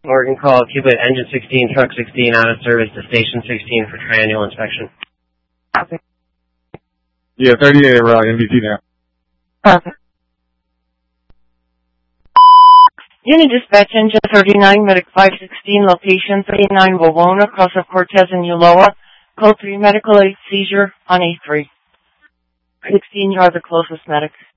Morgan call, Cupid, engine 16, truck 16, out of service to station 16 for triennial inspection. Copy. Yeah, 38, MDT now. Copy. Unit dispatch, engine 39, medic 516, location 39 Wawona, cross of Cortez and Ulloa. Code 3, medical aid seizure on A3. 16, you are the closest medic.